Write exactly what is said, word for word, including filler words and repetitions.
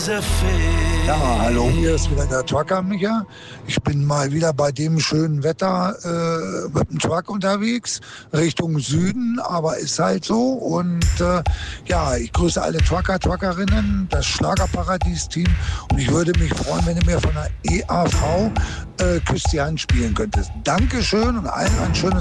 Ja, hallo, hier ist wieder der Trucker Micha. Ich bin mal wieder bei dem schönen Wetter äh, mit dem Truck unterwegs, Richtung Süden, aber ist halt so. Und äh, ja, ich grüße alle Trucker, Truckerinnen, das Schlagerparadies-Team. Und ich würde mich freuen, wenn ihr mir von der E A V äh, Küss die Hand spielen könntest. Dankeschön und allen ein schönes